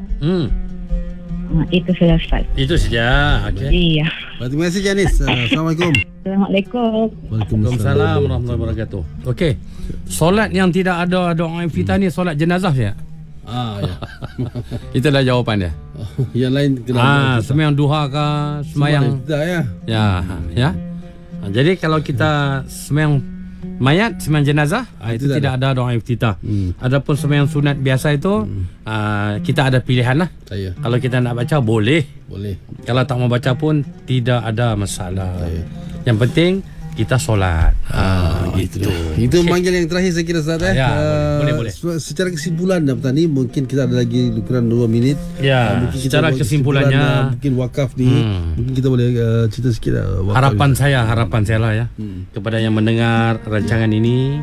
Itu selesai. Itu saja. Okey. Iya. Terima kasih Janice. Assalamualaikum. Assalamualaikum. Waalaikumsalam warahmatullahi wabarakatuh. Okey. Solat yang tidak ada doa iftitah ni solat jenazah ya? Ya. Itulah jawapan dia. Yang lain sembahyang duha ke, sembahyang tidak ya. Ya. Jadi kalau kita sembahyang mayat, sembahyang jenazah, itu tidak ada doa iftitah. Adapun sembahyang sunat biasa itu kita ada pilihan lah. Kalau kita nak baca boleh. Kalau tak mau baca pun tidak ada masalah. Yang penting kita solat. Gitu. Itu manggil yang terakhir saya kira Ustaz. Boleh. Secara kesimpulan petani, mungkin kita ada lagi kurang 2 minit. Mungkin secara kesimpulannya mungkin wakaf ni mungkin kita boleh cerita sikit harapan saya lah ya, kepada yang mendengar rancangan ini,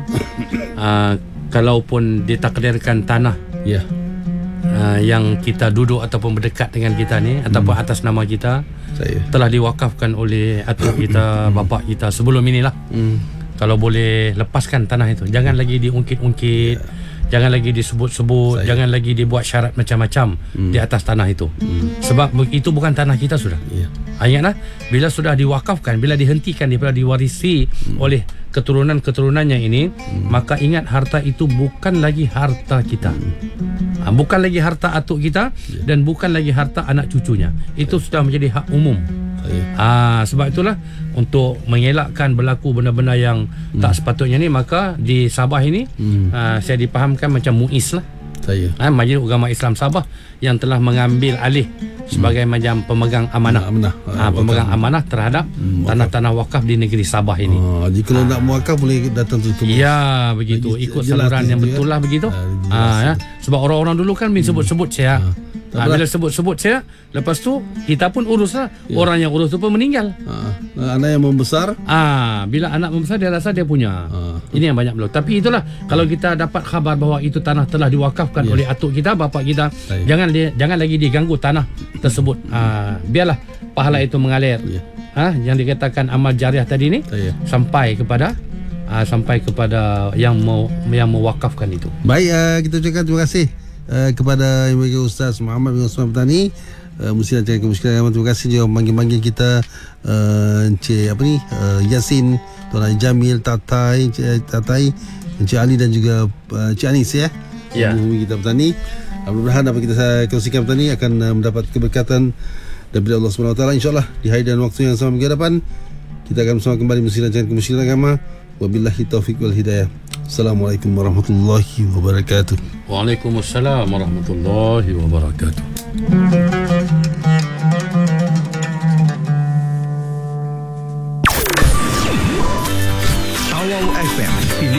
kalaupun ditakdirkan tanah yang kita duduk ataupun berdekat dengan kita ni ataupun atas nama kita telah diwakafkan oleh atuk kita, bapa kita sebelum inilah. Kalau boleh lepaskan tanah itu, jangan lagi diungkit-ungkit, jangan lagi disebut-sebut, jangan lagi dibuat syarat macam-macam di atas tanah itu. Sebab itu bukan tanah kita sudah. Ingatlah, bila sudah diwakafkan, bila dihentikan, bila diwarisi oleh keturunan-keturunannya ini, maka ingat harta itu bukan lagi harta kita. Bukan lagi harta atuk kita dan bukan lagi harta anak cucunya. Itu sudah menjadi hak umum. Sebab itulah, untuk mengelakkan berlaku benda-benda yang tak sepatutnya ni, maka di Sabah ini saya dipahamkan macam MUIS lah, Majlis Ugama Islam Sabah, yang telah mengambil alih sebagai macam pemegang amanah, pemegang amanah terhadap tanah-tanah wakaf di negeri Sabah ini. Jika nak muakaf boleh datang tu. Ya, begitu. Ikut saluran yang betul lah begitu. Sebab orang-orang dulu kan sebut-sebut saya. Bila sebut-sebut saya, lepas tu kita pun uruslah. Orang yang urus tu pun meninggal. Anak yang membesar. Bila anak membesar, dia rasa dia punya. Ini yang banyak belum. Tapi itulah, kalau kita dapat khabar bahawa itu tanah telah diwakafkan oleh atuk kita, bapa kita, jangan lagi diganggu tanah tersebut. Biarlah pahala itu mengalir. Yang dikatakan amal jariah tadi ni sampai kepada yang mewakafkan itu. Baik, kita ucapkan terima kasih kepada Ibu Ustaz Muhammad bin Osman Petani, Muslimat Rancangan Kemusyrikan. Terima kasih juga manggil-manggil kita, Encik Yasin, Tuan Ali Jamil, Tatai, Encik Ali dan juga Encik Anis kita Petani. Mudah-mudahan apa kita kongsikan petani akan mendapat keberkatan daripada Allah SWT. InsyaAllah di hari dan waktu yang sama minggu depan kita akan bersama kembali Muslimat Rancangan Kemusyrikan Agama. Wabillahi taufiq wal hidayah. Assalamualaikum warahmatullahi wabarakatuh. Waalaikumsalam warahmatullahi wabarakatuh. Awal FM.